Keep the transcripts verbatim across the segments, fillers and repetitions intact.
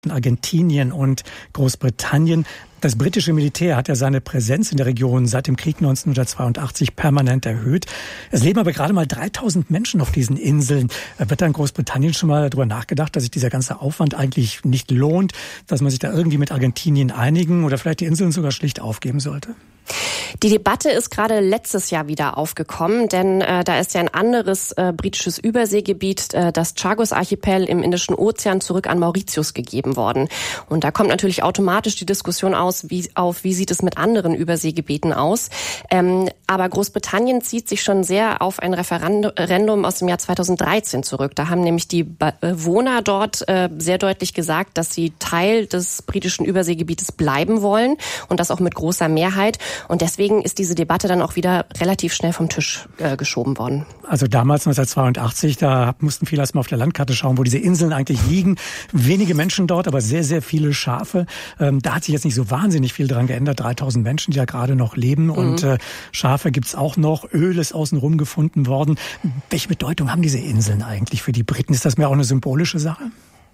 Argentinien und Großbritannien. Das britische Militär hat ja seine Präsenz in der Region seit dem Krieg neunzehnhundertzweiundachtzig permanent erhöht. Es leben aber gerade mal dreitausend Menschen auf diesen Inseln. Wird da in Großbritannien schon mal darüber nachgedacht, dass sich dieser ganze Aufwand eigentlich nicht lohnt, dass man sich da irgendwie mit Argentinien einigen oder vielleicht die Inseln sogar schlicht aufgeben sollte? Die Debatte ist gerade letztes Jahr wieder aufgekommen, denn äh, da ist ja ein anderes äh, britisches Überseegebiet, äh, das Chagos-Archipel im Indischen Ozean, zurück an Mauritius gegeben worden. Und da kommt natürlich automatisch die Diskussion aus, wie, auf, wie sieht es mit anderen Überseegebieten aus. Ähm, aber Großbritannien zieht sich schon sehr auf ein Referendum aus dem Jahr zweitausenddreizehn zurück. Da haben nämlich die Bewohner dort äh, sehr deutlich gesagt, dass sie Teil des britischen Überseegebietes bleiben wollen und das auch mit großer Mehrheit. Und deswegen ist diese Debatte dann auch wieder relativ schnell vom Tisch äh, geschoben worden. Also damals neunzehnhundertzweiundachtzig, da mussten viele erst mal auf der Landkarte schauen, wo diese Inseln eigentlich liegen. Wenige Menschen dort, aber sehr, sehr viele Schafe. Ähm, da hat sich jetzt nicht so wahnsinnig viel dran geändert. dreitausend Menschen, die da gerade noch leben. Mhm. Und äh, Schafe gibt's auch noch. Öl ist außenrum gefunden worden. Welche Bedeutung haben diese Inseln eigentlich für die Briten? Ist das mehr auch eine symbolische Sache?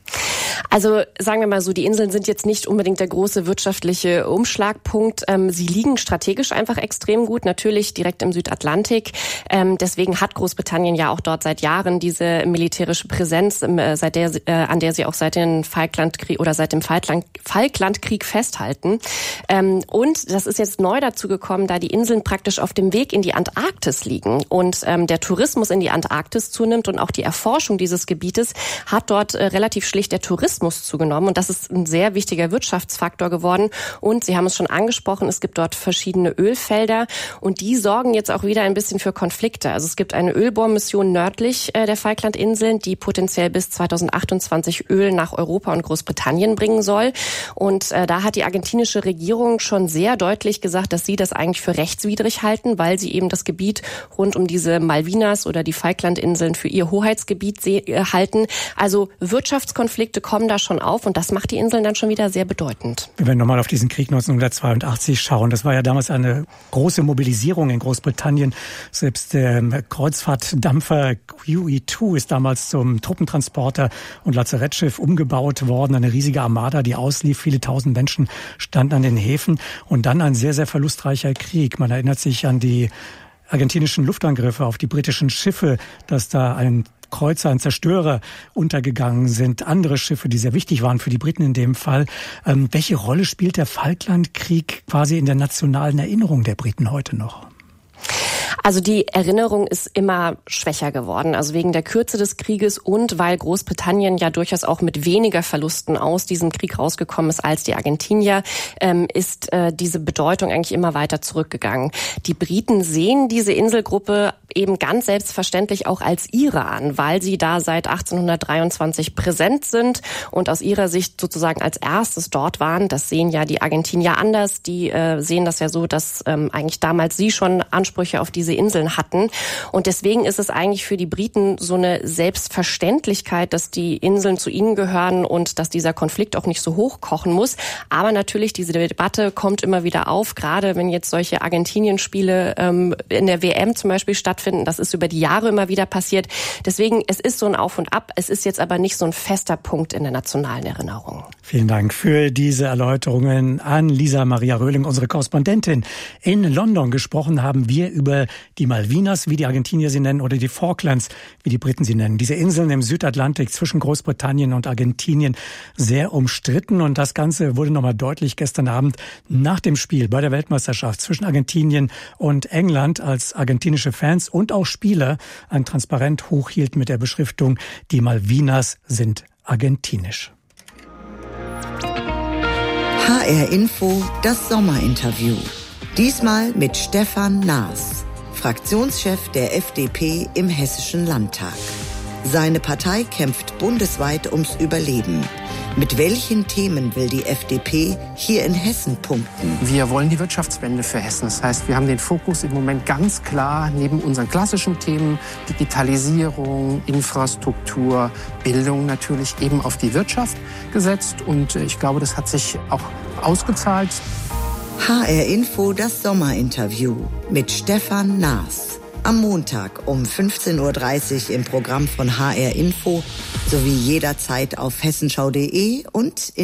Also sagen wir mal so, die Inseln sind jetzt nicht unbedingt der große wirtschaftliche Umschlagpunkt. Ähm, sie liegen strategisch einfach extrem gut, natürlich direkt im Südatlantik. Ähm, deswegen hat Großbritannien ja auch dort seit Jahren diese militärische Präsenz, äh, seit der, äh, an der sie auch seit dem Falklandkrieg oder seit dem Falkland, Falklandkrieg festhalten. Ähm, und das ist jetzt neu dazu gekommen, da die Inseln praktisch auf dem Weg in die Antarktis liegen und ähm, der Tourismus in die Antarktis zunimmt und auch die Erforschung dieses Gebietes hat dort äh, relativ schlicht der Tourismus zugenommen und das ist ein sehr wichtiger Wirtschaftsfaktor geworden und Sie haben es schon angesprochen, es gibt dort verschiedene Ölfelder und die sorgen jetzt auch wieder ein bisschen für Konflikte. Also es gibt eine Ölbohrmission nördlich äh, der Falklandinseln, die potenziell bis zweitausendachtundzwanzig Öl nach Europa und Großbritannien bringen soll und äh, da hat die argentinische Regierung schon sehr deutlich gesagt, dass sie das eigentlich für rechtswidrig halten, weil sie eben das Gebiet rund um diese Malvinas oder die Falklandinseln für ihr Hoheitsgebiet se- äh, halten. Also Wirtschaftskonflikte kommen da schon auf und das macht die Inseln dann schon wieder sehr bedeutend. Wir werden nochmal auf diesen Krieg neunzehnhundertzweiundachtzig schauen. Das war ja damals eine große Mobilisierung in Großbritannien. Selbst der Kreuzfahrtdampfer Q E zwei ist damals zum Truppentransporter und Lazarettschiff umgebaut worden. Eine riesige Armada, die auslief. Viele tausend Menschen standen an den Häfen. Und dann ein sehr, sehr verlustreicher Krieg. Man erinnert sich an die argentinischen Luftangriffe auf die britischen Schiffe, dass da ein Kreuzer, ein Zerstörer untergegangen sind, andere Schiffe, die sehr wichtig waren für die Briten in dem Fall. Ähm, welche Rolle spielt der Falklandkrieg quasi in der nationalen Erinnerung der Briten heute noch? Also die Erinnerung ist immer schwächer geworden, also wegen der Kürze des Krieges und weil Großbritannien ja durchaus auch mit weniger Verlusten aus diesem Krieg rausgekommen ist als die Argentinier, ähm, ist äh, diese Bedeutung eigentlich immer weiter zurückgegangen. Die Briten sehen diese Inselgruppe eben ganz selbstverständlich auch als ihre an, weil sie da seit achtzehnhundertdreiundzwanzig präsent sind und aus ihrer Sicht sozusagen als erstes dort waren. Das sehen ja die Argentinier anders, die äh, sehen das ja so, dass ähm, eigentlich damals sie schon Ansprüche auf diese Inseln hatten. Und deswegen ist es eigentlich für die Briten so eine Selbstverständlichkeit, dass die Inseln zu ihnen gehören und dass dieser Konflikt auch nicht so hochkochen muss. Aber natürlich, diese Debatte kommt immer wieder auf, gerade wenn jetzt solche Argentinien-Spiele ähm, in der W M zum Beispiel stattfinden. Das ist über die Jahre immer wieder passiert. Deswegen, es ist so ein Auf und Ab. Es ist jetzt aber nicht so ein fester Punkt in der nationalen Erinnerung. Vielen Dank für diese Erläuterungen an Lisa Maria Röhling, unsere Korrespondentin in London. Gesprochen haben wir über die Malvinas, wie die Argentinier sie nennen, oder die Falklands, wie die Briten sie nennen. Diese Inseln im Südatlantik zwischen Großbritannien und Argentinien, sehr umstritten. Und das Ganze wurde nochmal deutlich gestern Abend nach dem Spiel bei der Weltmeisterschaft zwischen Argentinien und England, als argentinische Fans und auch Spieler ein Transparent hochhielten mit der Beschriftung: Die Malvinas sind argentinisch. H R Info, das Sommerinterview. Diesmal mit Stefan Naas, Fraktionschef der F D P im Hessischen Landtag. Seine Partei kämpft bundesweit ums Überleben. Mit welchen Themen will die F D P hier in Hessen punkten? Wir wollen die Wirtschaftswende für Hessen. Das heißt, wir haben den Fokus im Moment ganz klar neben unseren klassischen Themen Digitalisierung, Infrastruktur, Bildung natürlich eben auf die Wirtschaft gesetzt. Und ich glaube, das hat sich auch ausgezahlt. H R Info, das Sommerinterview mit Stefan Naas. Am Montag um fünfzehn Uhr dreißig im Programm von H R Info sowie jederzeit auf hessenschau punkt de und in